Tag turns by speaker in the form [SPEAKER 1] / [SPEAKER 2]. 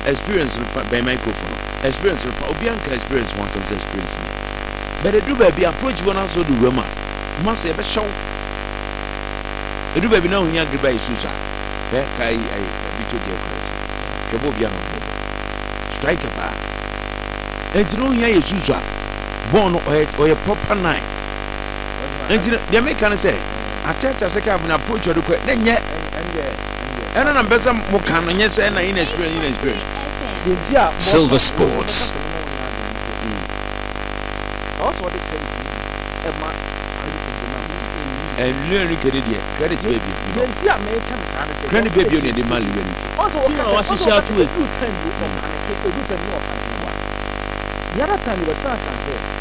[SPEAKER 1] experience by microphone. Experience Obianca experience once some experience. But the do baby approach one also do Roma. Must have a show. The do baby now here goodbye Susa. Kai I be to the Christ. Kabobian strike a bar. And you know here is Susa. Born or a proper night. And the American say, I tell us I can approach or the quick. Then yet, and I'm better more can and yes, and I inexperienced.
[SPEAKER 2] Silver Sports.
[SPEAKER 3] Also, the crazy.
[SPEAKER 1] And learning credit baby. Credit baby on the Mali.
[SPEAKER 3] The other time you were trying to say.